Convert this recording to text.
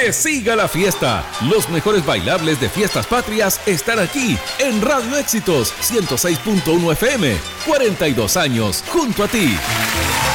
Que siga la fiesta. Los mejores bailables de fiestas patrias están aquí en Radio Éxitos 106.1 FM. 42 años junto a ti.